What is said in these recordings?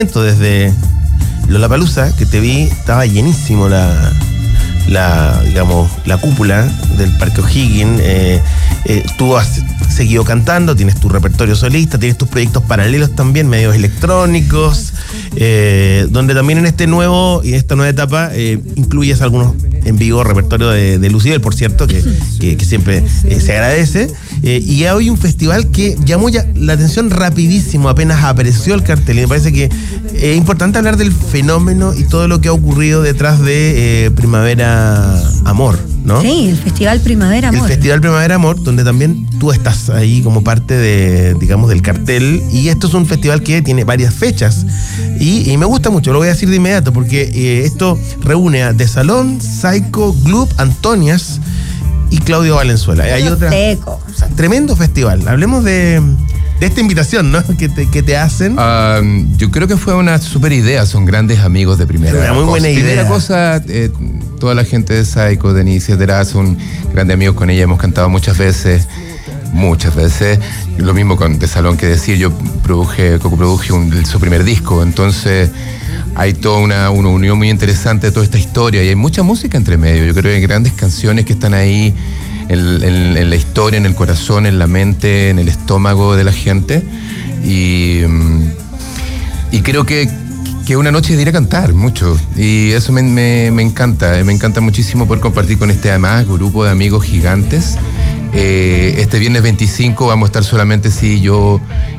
desde Lollapalooza, que te vi, estaba llenísimo digamos, la cúpula del Parque O'Higgins. Tú has seguido cantando, tienes tu repertorio solista, tienes tus proyectos paralelos también, medios electrónicos, donde también en esta nueva etapa incluyes algunos en vivo repertorio de Lucibel, por cierto, que siempre se agradece. Y hay un festival que llamó ya la atención rapidísimo, apenas apareció el cartel. Y me parece que es importante hablar del fenómeno y todo lo que ha ocurrido detrás de Primavera Amor, ¿no? Sí, el Festival Primavera Amor. El Festival Primavera Amor, donde también tú estás ahí como parte del cartel. Y esto es un festival que tiene varias fechas. Y me gusta mucho, lo voy a decir de inmediato, porque esto reúne a The Salón, Psycho, Gloop, Antonias y Claudio Valenzuela. Hay otra. O sea, tremendo festival. Hablemos de esta invitación, ¿no? Que te hacen. Yo creo que fue una super idea. Son grandes amigos de Primera. Una muy buena idea. Primera cosa, toda la gente de Psycho, Denise, etcétera, son grandes amigos con ella. Hemos cantado muchas veces. Lo mismo con The Salón, que decir, yo coproduje su primer disco. Entonces hay toda una unión muy interesante de toda esta historia y hay mucha música entre medio. Yo creo que hay grandes canciones que están ahí en la historia, en el corazón, en la mente, en el estómago de la gente. Y creo que una noche de ir a cantar mucho. Y eso me encanta. Me encanta muchísimo poder compartir con este además grupo de amigos gigantes. Este viernes 25 vamos a estar solamente yo,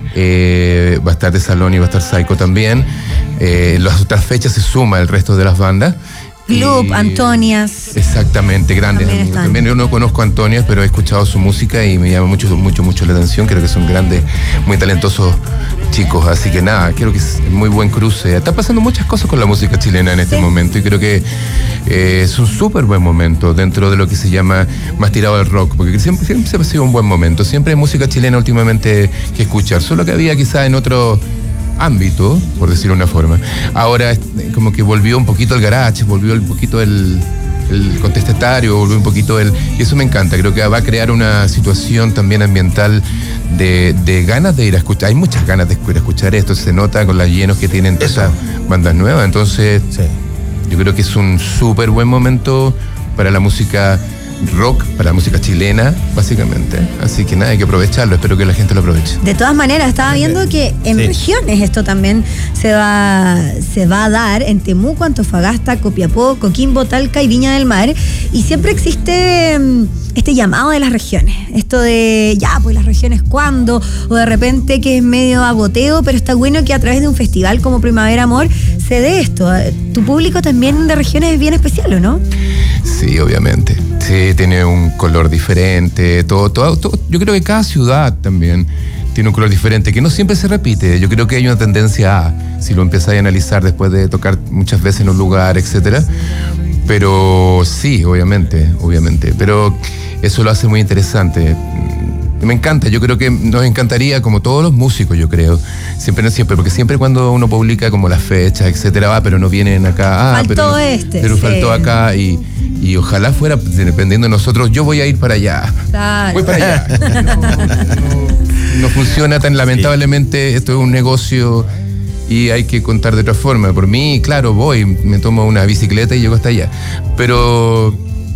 va a estar The Salón y va a estar Psycho también. Las otras fechas se suma el resto de las bandas. Gloop, Antonias. Exactamente, grandes amigos. También yo no conozco a Antonias, pero he escuchado su música y me llama mucho la atención. Creo que son grandes, muy talentosos chicos. Así que nada, creo que es muy buen cruce. Está pasando muchas cosas con la música chilena en este momento y creo que es un súper buen momento dentro de lo que se llama más tirado al rock, porque siempre ha sido un buen momento. Siempre hay música chilena últimamente que escuchar, solo que había quizá en otro ámbito, por decirlo de una forma. Ahora como que volvió un poquito el garage, volvió un poquito el contestatario, volvió un poquito y eso me encanta. Creo que va a crear una situación también ambiental de ganas de ir a escuchar. Hay muchas ganas de ir a escuchar esto, se nota con los llenos que tienen todas esas bandas nuevas. Entonces sí, yo creo que es un súper buen momento para la música rock, para la música chilena, básicamente. Así que nada, hay que aprovecharlo. Espero que la gente lo aproveche. De todas maneras, estaba viendo que en regiones esto también se va a dar, en Temuco, Antofagasta, Copiapó, Coquimbo, Talca y Viña del Mar. Y siempre existe este llamado de las regiones. Esto de, pues las regiones cuándo, o de repente que es medio agoteo, pero está bueno que a través de un festival como Primavera Amor se dé esto. Tu público también de regiones es bien especial, ¿o no? Sí, obviamente. Sí, tiene un color diferente, todo. Yo creo que cada ciudad también tiene un color diferente, que no siempre se repite. Yo creo que hay una tendencia si lo empiezas a analizar después de tocar muchas veces en un lugar, etcétera. Pero sí, obviamente. Pero eso lo hace muy interesante. Me encanta, yo creo que nos encantaría, como todos los músicos, yo creo, siempre, porque siempre cuando uno publica como las fechas, etcétera, pero no vienen acá, pero faltó acá, y ojalá fuera, dependiendo de nosotros, yo voy a ir para allá. Claro. Voy para allá. No funciona tan, lamentablemente, esto es un negocio y hay que contar de otra forma. Por mí, claro, voy, me tomo una bicicleta y llego hasta allá. Pero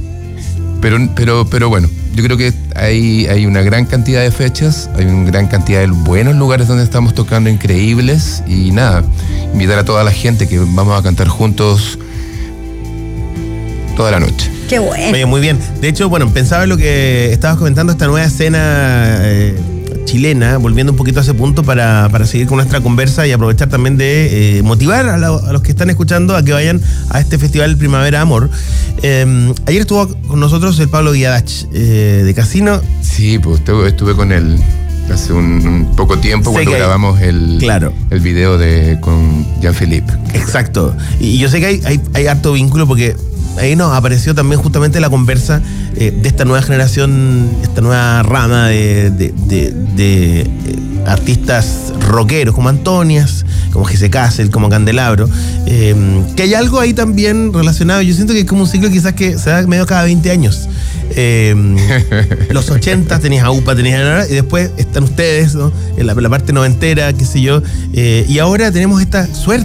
bueno, yo creo que hay una gran cantidad de fechas, hay una gran cantidad de buenos lugares donde estamos tocando increíbles y nada, invitar a toda la gente que vamos a cantar juntos toda la noche. Qué bueno. Oye, muy bien. De hecho, pensaba en lo que estabas comentando, esta nueva escena chilena, volviendo un poquito a ese punto para seguir con nuestra conversa y aprovechar también de motivar a los que están escuchando a que vayan a este Festival Primavera Amor. Ayer estuvo con nosotros el Pablo Guiadach de Casino. Sí, pues estuve con él hace un poco tiempo cuando grabamos el video con Jean-Philippe. Exacto. Y yo sé que hay harto vínculo porque ahí nos apareció también justamente la conversa de esta nueva generación, esta nueva rama de artistas rockeros como Antonias, como Gise Castle, como Candelabro, que hay algo ahí también relacionado. Yo siento que es como un ciclo quizás que se da medio cada 20 años. Los 80 tenías a UPA, tenías y después están ustedes, ¿no? En la parte noventera, qué sé yo, y ahora tenemos esta suerte